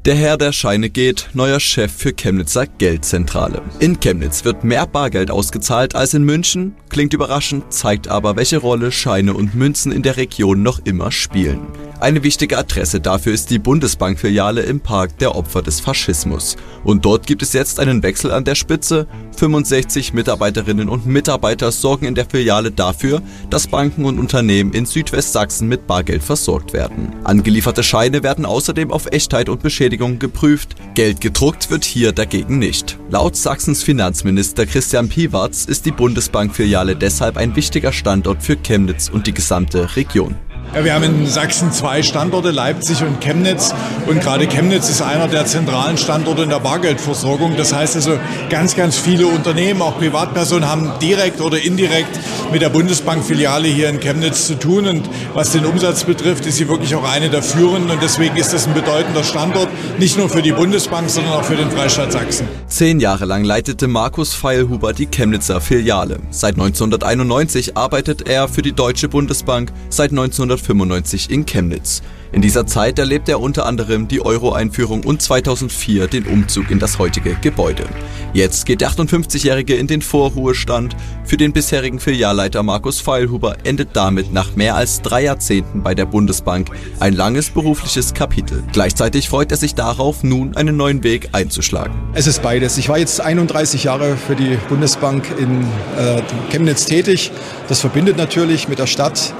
Der Herr der Scheine geht, neuer Chef für Chemnitzer Geldzentrale. In Chemnitz wird mehr Bargeld ausgezahlt als in München. Klingt überraschend, zeigt aber, welche Rolle Scheine und Münzen in der Region noch immer spielen. Eine wichtige Adresse dafür ist die Bundesbank-Filiale im Park der Opfer des Faschismus. Und dort gibt es jetzt einen Wechsel an der Spitze. 65 Mitarbeiterinnen und Mitarbeiter sorgen in der Filiale dafür, dass Banken und Unternehmen in Südwestsachsen mit Bargeld versorgt werden. Angelieferte Scheine werden außerdem auf Echtheit und Beschädigung geprüft. Geld gedruckt wird hier dagegen nicht. Laut Sachsens Finanzminister Christian Piwarz ist die Bundesbank-Filiale deshalb ein wichtiger Standort für Chemnitz und die gesamte Region. Ja, wir haben in Sachsen 2 Standorte, Leipzig und Chemnitz. Und gerade Chemnitz ist einer der zentralen Standorte in der Bargeldversorgung. Das heißt also, ganz viele Unternehmen, auch Privatpersonen, haben direkt oder indirekt mit der Bundesbank-Filiale hier in Chemnitz zu tun. Und was den Umsatz betrifft, ist sie wirklich auch eine der führenden. Und deswegen ist das ein bedeutender Standort, nicht nur für die Bundesbank, sondern auch für den Freistaat Sachsen. 10 Jahre lang leitete Markus Feilhuber die Chemnitzer Filiale. Seit 1991 arbeitet er für die Deutsche Bundesbank, seit 1995 in Chemnitz. In dieser Zeit erlebte er unter anderem die Euro-Einführung und 2004 den Umzug in das heutige Gebäude. Jetzt geht der 58-Jährige in den Vorruhestand. Für den bisherigen Filialleiter Markus Feilhuber endet damit nach mehr als 3 Jahrzehnten bei der Bundesbank ein langes berufliches Kapitel. Gleichzeitig freut er sich darauf, nun einen neuen Weg einzuschlagen. Es ist beides. Ich war jetzt 31 Jahre für die Bundesbank in Chemnitz tätig. Das verbindet natürlich mit der Stadt.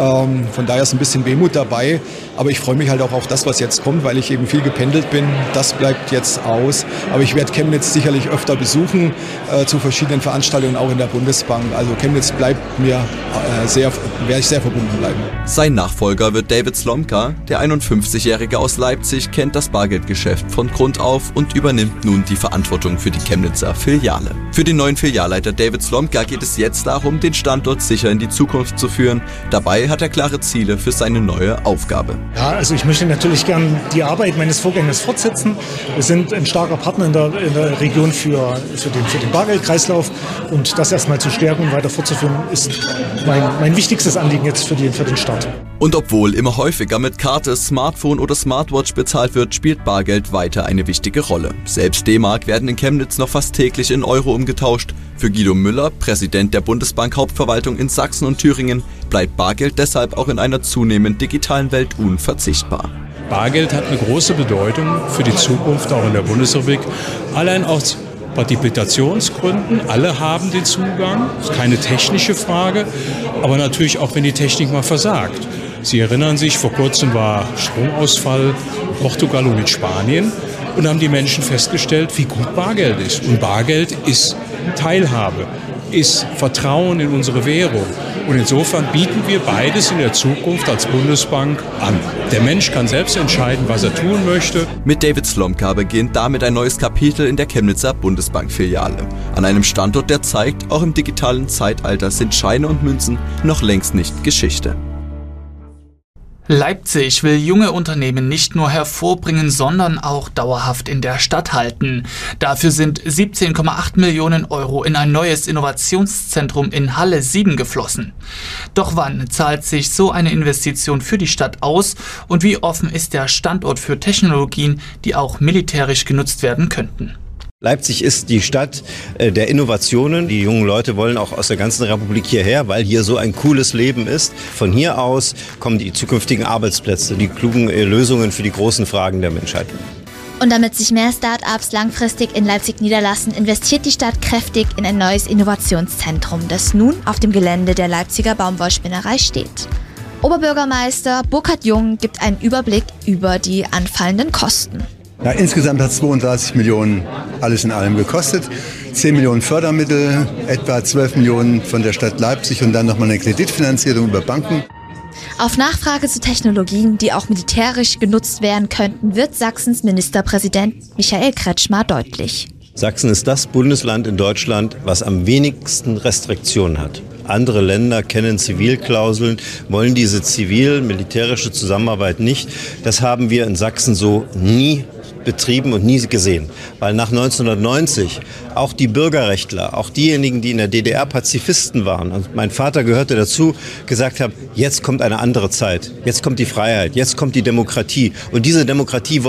Von daher ist ein bisschen Wehmut dabei, aber ich freue mich halt auch auf das, was jetzt kommt, weil ich eben viel gependelt bin. Das bleibt jetzt aus, aber ich werde Chemnitz sicherlich öfter besuchen zu verschiedenen Veranstaltungen, auch in der Bundesbank. Also Chemnitz bleibt mir werde ich sehr verbunden bleiben. Sein Nachfolger wird David Slomka. Der 51-Jährige aus Leipzig kennt das Bargeldgeschäft von Grund auf und übernimmt nun die Verantwortung für die Chemnitzer Filiale. Für den neuen Filialleiter David Slomka geht es jetzt darum, den Standort sicher in die Zukunft zu führen. Dabei hat er klare Ziele für seine neue Aufgabe. Ja, also ich möchte natürlich gern die Arbeit meines Vorgängers fortsetzen. Wir sind ein starker Partner in der Region für den Bargeldkreislauf und das erstmal zu stärken und weiter fortzuführen ist mein wichtigstes Anliegen jetzt für den Start. Und obwohl immer häufiger mit Karte, Smartphone oder Smartwatch bezahlt wird, spielt Bargeld weiter eine wichtige Rolle. Selbst D-Mark werden in Chemnitz noch fast täglich in Euro umgetauscht. Für Guido Müller, Präsident der Bundesbank-Hauptverwaltung in Sachsen und Thüringen, bleibt Bargeld deshalb auch in einer zunehmend digitalen Welt unverzichtbar. Bargeld hat eine große Bedeutung für die Zukunft auch in der Bundesrepublik. Allein aus Partizipationsgründen, alle haben den Zugang, das ist keine technische Frage, aber natürlich auch, wenn die Technik mal versagt. Sie erinnern sich, vor kurzem war Stromausfall in Portugal und in Spanien und haben die Menschen festgestellt, wie gut Bargeld ist. Und Bargeld ist Teilhabe, ist Vertrauen in unsere Währung. Und insofern bieten wir beides in der Zukunft als Bundesbank an. Der Mensch kann selbst entscheiden, was er tun möchte. Mit David Slomka beginnt damit ein neues Kapitel in der Chemnitzer Bundesbank-Filiale. An einem Standort, der zeigt, auch im digitalen Zeitalter sind Scheine und Münzen noch längst nicht Geschichte. Leipzig will junge Unternehmen nicht nur hervorbringen, sondern auch dauerhaft in der Stadt halten. Dafür sind 17,8 Millionen Euro in ein neues Innovationszentrum in Halle 7 geflossen. Doch wann zahlt sich so eine Investition für die Stadt aus und wie offen ist der Standort für Technologien, die auch militärisch genutzt werden könnten? Leipzig ist die Stadt der Innovationen. Die jungen Leute wollen auch aus der ganzen Republik hierher, weil hier so ein cooles Leben ist. Von hier aus kommen die zukünftigen Arbeitsplätze, die klugen Lösungen für die großen Fragen der Menschheit. Und damit sich mehr Start-ups langfristig in Leipzig niederlassen, investiert die Stadt kräftig in ein neues Innovationszentrum, das nun auf dem Gelände der Leipziger Baumwollspinnerei steht. Oberbürgermeister Burkhard Jung gibt einen Überblick über die anfallenden Kosten. Ja, insgesamt hat 32 Millionen alles in allem gekostet. 10 Millionen Fördermittel, etwa 12 Millionen von der Stadt Leipzig und dann nochmal eine Kreditfinanzierung über Banken. Auf Nachfrage zu Technologien, die auch militärisch genutzt werden könnten, wird Sachsens Ministerpräsident Michael Kretschmer deutlich. Sachsen ist das Bundesland in Deutschland, was am wenigsten Restriktionen hat. Andere Länder kennen Zivilklauseln, wollen diese zivil-militärische Zusammenarbeit nicht. Das haben wir in Sachsen so nie betrieben und nie gesehen. Weil nach 1990 auch die Bürgerrechtler, auch diejenigen, die in der DDR Pazifisten waren, und mein Vater gehörte dazu, gesagt haben, jetzt kommt eine andere Zeit, jetzt kommt die Freiheit, jetzt kommt die Demokratie. Und diese Demokratie